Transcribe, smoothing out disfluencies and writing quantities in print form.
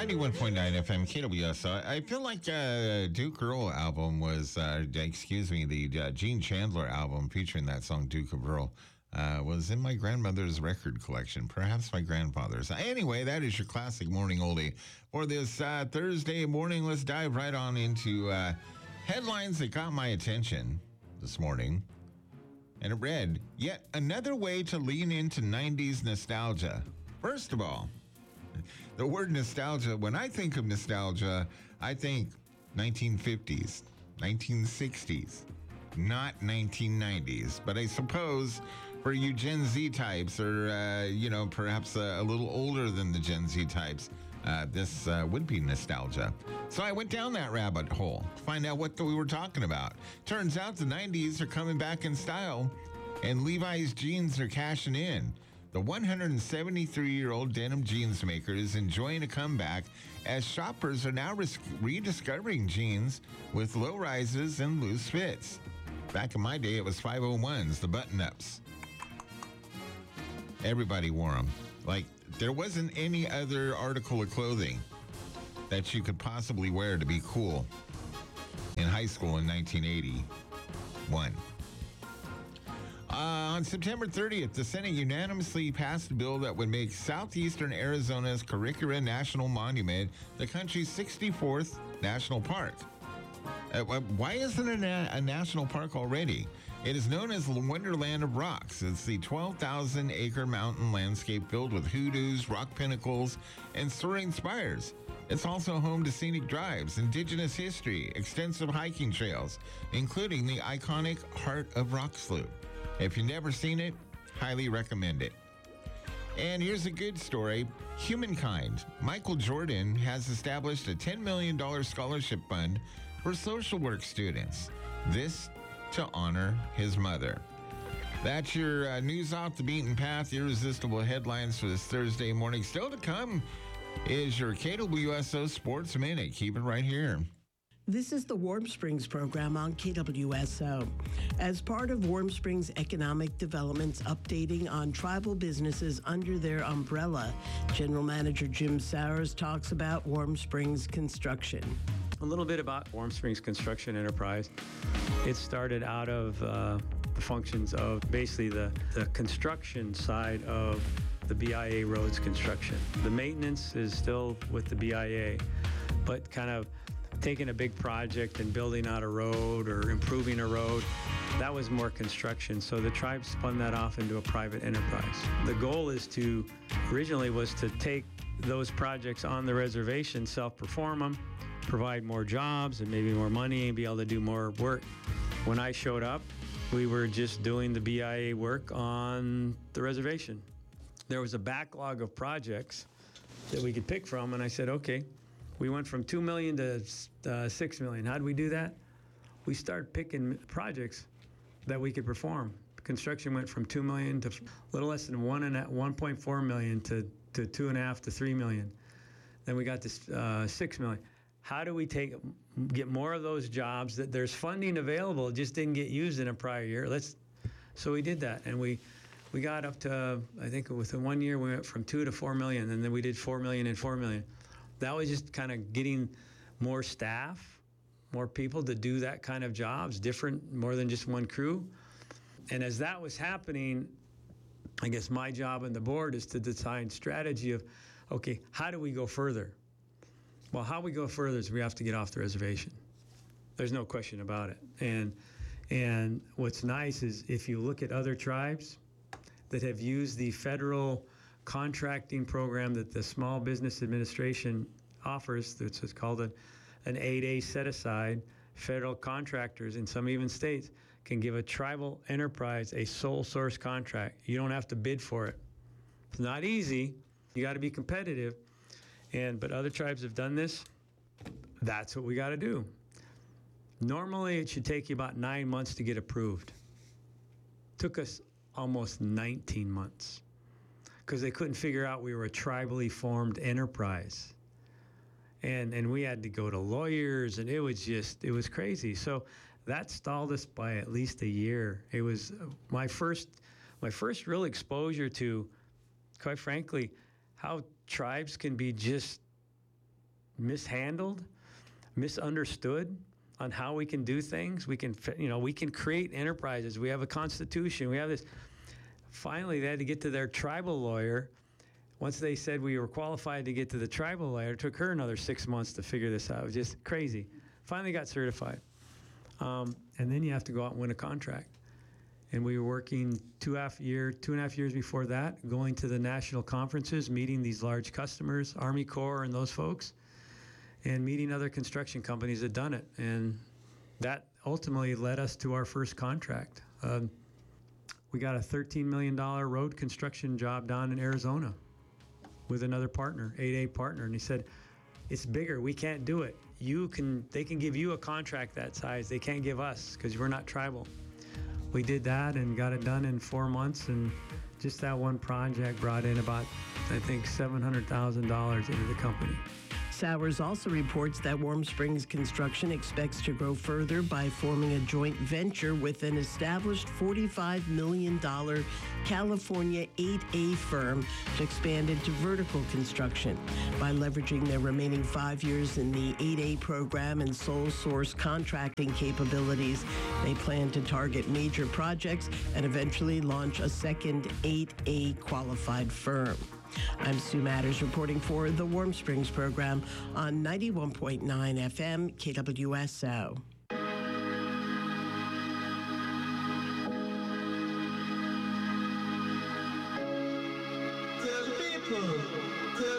91.9 FM KWS. I feel like Duke Earl album was, the Gene Chandler album featuring that song Duke of Earl was in my grandmother's record collection, perhaps my grandfather's. Anyway, that is your classic morning oldie for this Thursday morning. Let's dive right on into headlines that got my attention this morning. And it read, yet another way to lean into 90s nostalgia. First of all, the word nostalgia, when I think of nostalgia, I think 1950s, 1960s, not 1990s. But I suppose for you Gen Z types or, perhaps a little older than the Gen Z types, this would be nostalgia. So I went down that rabbit hole to find out what we were talking about. Turns out the 90s are coming back in style, and Levi's jeans are cashing in. The 173-year-old denim jeans maker is enjoying a comeback as shoppers are now rediscovering jeans with low rises and loose fits. Back in my day, it was 501s, the button-ups. Everybody wore them. Like, there wasn't any other article of clothing that you could possibly wear to be cool in high school in 1981. On September 30th, the Senate unanimously passed a bill that would make southeastern Arizona's Caricura National Monument the country's 64th national park. Why isn't it a national park already? It is known as the Wonderland of Rocks. It's the 12,000-acre mountain landscape filled with hoodoos, rock pinnacles, and soaring spires. It's also home to scenic drives, indigenous history, extensive hiking trails, including the iconic Heart of Rock Slough. If you've never seen it, highly recommend it. And here's a good story. Humankind. Michael Jordan has established a $10 million scholarship fund for social work students. This to honor his mother. That's your news off the beaten path, irresistible headlines for this Thursday morning. Still to come is your KWSO Sports Minute. Keep it right here. This is the Warm Springs program on KWSO. As part of Warm Springs Economic Development's updating on tribal businesses under their umbrella, General Manager Jim Sowers talks about Warm Springs Construction. A little bit about Warm Springs Construction Enterprise. It started out of the functions of basically the construction side of the BIA roads construction. The maintenance is still with the BIA, but kind of taking a big project and building out a road or improving a road, that was more construction. So the tribe spun that off into a private enterprise. The goal originally was to take those projects on the reservation, self-perform them, provide more jobs and maybe more money and be able to do more work. When I showed up, we were just doing the BIA work on the reservation. There was a backlog of projects that we could pick from, and I said, okay, we went from 2 million to 6 million. How did we do that? We started picking projects that we could perform. Construction went from 2 million to a little less than 1.4 million to 2.5 to 3 million. Then we got to 6 million. How do we get more of those jobs that there's funding available, just didn't get used in a prior year? So we did that, and we got up to, I think within 1 year, we went from 2 to 4 million, and then we did 4 million and 4 million. That was just kind of getting more staff, more people to do that kind of jobs, different, more than just one crew. And as that was happening, I guess my job on the board is to design strategy of, okay, how do we go further? Well, how we go further is we have to get off the reservation. There's no question about it. And what's nice is if you look at other tribes that have used the federal contracting program that the Small Business Administration offers, it's called an 8A set-aside. Federal contractors in some even states can give a tribal enterprise a sole source contract. You don't have to bid for it. It's not easy. You got to be competitive. But other tribes have done this. That's what we got to do. Normally, it should take you about 9 months to get approved. Took us almost 19 months because they couldn't figure out we were a tribally formed enterprise. And we had to go to lawyers, and it was crazy. So that stalled us by at least a year. It was my first real exposure to, quite frankly, how tribes can be just mishandled, misunderstood on how we can do things. We can create enterprises. We have a constitution. We have this. Finally, they had to get to their tribal lawyer. Once they said we were qualified to get to the tribal lawyer, it took her another 6 months to figure this out. It was just crazy. Finally got certified. And then you have to go out and win a contract. And we were working 2.5 years before that, going to the national conferences, meeting these large customers, Army Corps and those folks, and meeting other construction companies that done it. And that ultimately led us to our first contract. We got a $13 million road construction job down in Arizona with another partner, 8A partner. And he said, it's bigger, we can't do it. They can give you a contract that size. They can't give us because we're not tribal. We did that and got it done in 4 months. And just that one project brought in about, I think, $700,000 into the company. Sowers also reports that Warm Springs Construction expects to grow further by forming a joint venture with an established $45 million California 8A firm to expand into vertical construction. By leveraging their remaining 5 years in the 8A program and sole source contracting capabilities, they plan to target major projects and eventually launch a second 8A qualified firm. I'm Sue Matters reporting for the Warm Springs program on 91.9 FM KWSO.